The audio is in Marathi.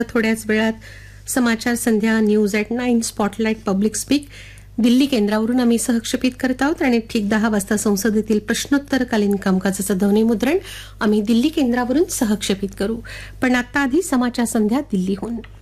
थोड्याच वेळात समाचार संध्या news at 9 spotlight public speak Delhi केंद्रावरून आम्ही सहक्षेपित करत आहोत आणि ठीक 10 वाजता संसदेतील प्रश्नोत्तरकालीन कामकाजाचं ध्वनिमुद्रण आम्ही दिल्ली केंद्रावरून सहक्षेपित करू. पण आता आधी समाचार संध्या दिल्लीहून.